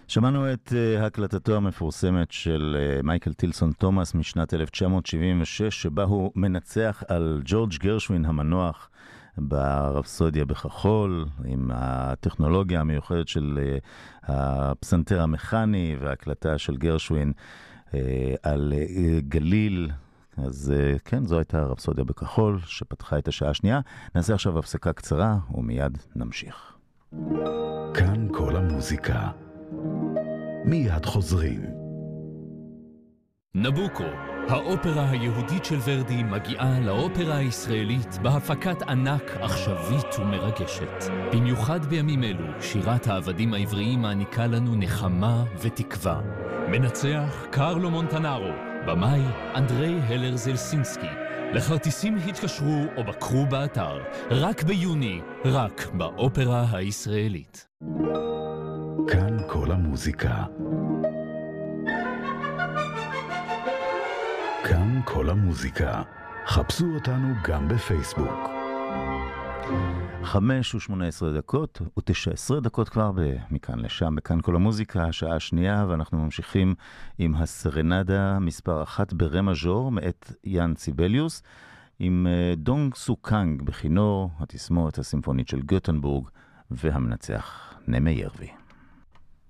שמענו את הקלטתו המפורסמת של מייקל טילסון תומאס משנת 1976, שבה הוא מנצח על ג'ורג' גרשווין המנוח ברפסודיה בכחול, עם הטכנולוגיה המיוחדת של הפסנתר המכני וההקלטה של גרשווין על גליל. אז כן, זו הייתה הרפסודיה בכחול שפתחה את השעה השנייה. נעשה עכשיו הפסקה קצרה ומיד נמשיך. כאן כל המוזיקה. מיד חוזרים. נבוקו, האופרה היהודית של ורדי, מגיעה לאופרה הישראלית בהפקת ענק עכשווית ומרגשת. במיוחד בימים אלו, שירת העבדים העבריים מעניקה לנו נחמה ותקווה. מנצח קרלו מונטנארו, במאי אנדרי הלר זלסינסקי. לכרטיסים התקשרו או בקרו באתר, רק ביוני, רק באופרה הישראלית. כאן כל המוזיקה. כאן כל המוזיקה. חפשו אותנו גם בפייסבוק. 5:18 ו-19 דקות כבר מכאן לשם, בכאן כל המוזיקה, השעה השנייה, ואנחנו ממשיכים עם הסרנדה מספר 1 ברה מז'ור, מאת יאן ציבליוס, עם דונג סוקנג בכינור, התזמורת הסימפונית של גוטנבורג, והמנצח נמה ירבי.